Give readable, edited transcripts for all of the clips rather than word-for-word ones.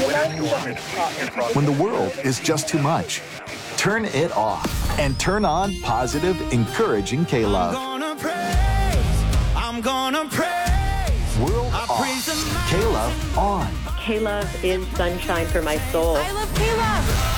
When the world is just too much, turn it off and turn on positive, encouraging K-Love. I'm gonna praise. World off. K-Love on. K-Love is sunshine for my soul. I love K-Love.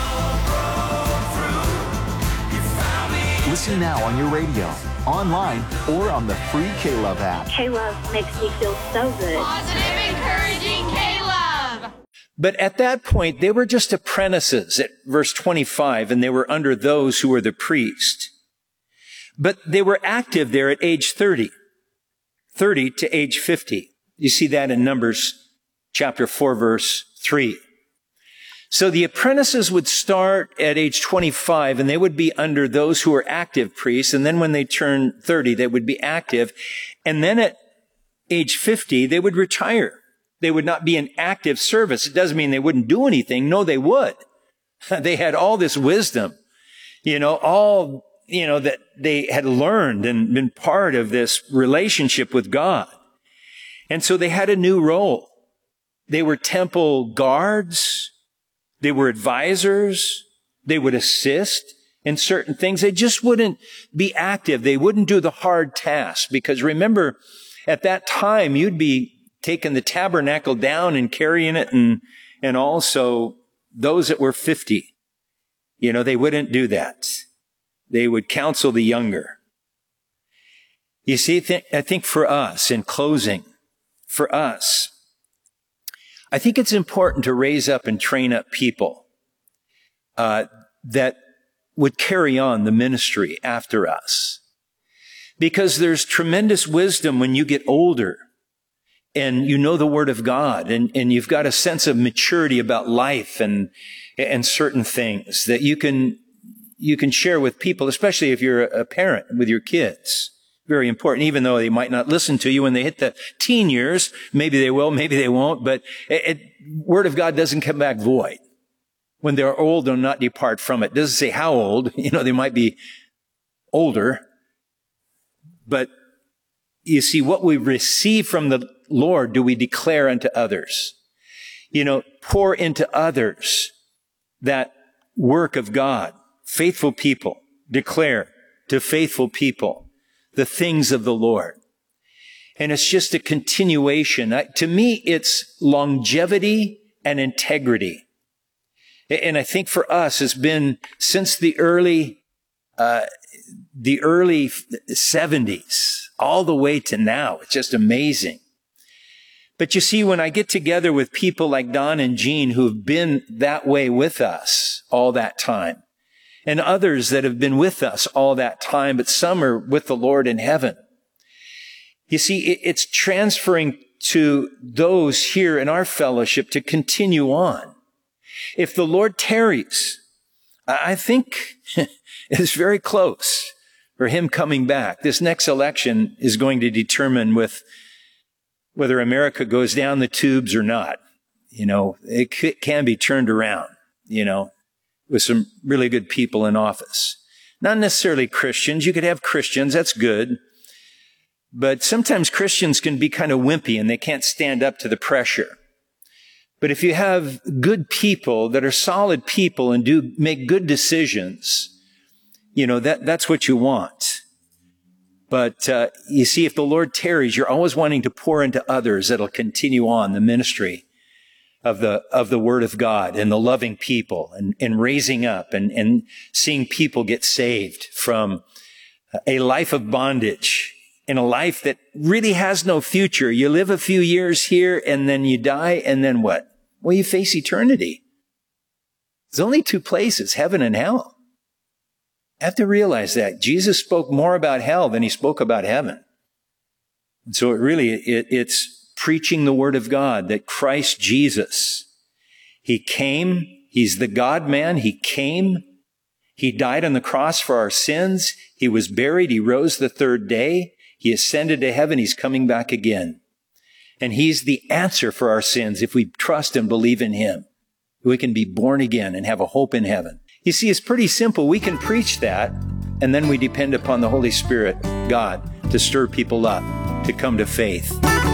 Listen now on your radio, online, or on the free K-Love app. K-Love makes me feel so good. Positive, encouraging K-Love. But at that point, they were just apprentices at verse 25, and they were under those who were the priest. But they were active there at age 30 to age 50. You see that in Numbers chapter 4, verse 3. So the apprentices would start at age 25, and they would be under those who were active priests. And then when they turned 30, they would be active. And then at age 50, they would retire. They would not be in active service. It doesn't mean they wouldn't do anything. No, they would. They had all this wisdom, that they had learned and been part of this relationship with God. And so they had a new role. They were temple guards. They were advisors. They would assist in certain things. They just wouldn't be active. They wouldn't do the hard tasks, because remember, at that time, you'd be taking the tabernacle down and carrying it, and also those that were 50. They wouldn't do that. They would counsel the younger. You see, I think for us, in closing, for us, I think it's important to raise up and train up people that would carry on the ministry after us. Because there's tremendous wisdom when you get older and you know the Word of God, and you've got a sense of maturity about life and certain things that you can share with people, especially if you're a parent with your kids. Very important, even though they might not listen to you when they hit the teen years. Maybe they will, maybe they won't, but Word of God doesn't come back void. When they're old, they'll not depart from it. It doesn't say how old. They might be older. But you see, what we receive from the Lord do we declare unto others. Pour into others that work of God. Faithful people declare to faithful people the things of the Lord. And it's just a continuation. To me, it's longevity and integrity. And I think for us, it's been since the early 70s all the way to now. It's just amazing. But you see, when I get together with people like Don and Jean, who've been that way with us all that time, and others that have been with us all that time, but some are with the Lord in heaven. You see, it's transferring to those here in our fellowship to continue on. If the Lord tarries, I think it's very close for Him coming back. This next election is going to determine whether America goes down the tubes or not. It can be turned around, with some really good people in office. Not necessarily Christians. You could have Christians. That's good. But sometimes Christians can be kind of wimpy and they can't stand up to the pressure. But if you have good people that are solid people and do make good decisions, that's what you want. But you see, if the Lord tarries, you're always wanting to pour into others that'll continue on the ministry of the Word of God and the loving people and raising up and seeing people get saved from a life of bondage in a life that really has no future. You live a few years here and then you die, and then what? Well, you face eternity. There's only two places, heaven and hell. You have to realize that. Jesus spoke more about hell than He spoke about heaven. And so it's preaching the Word of God, that Christ Jesus, He came, He's the God-man, He came, He died on the cross for our sins, He was buried, He rose the third day, He ascended to heaven, He's coming back again. And He's the answer for our sins. If we trust and believe in Him, we can be born again and have a hope in heaven. You see, it's pretty simple. We can preach that, and then we depend upon the Holy Spirit, God, to stir people up, to come to faith.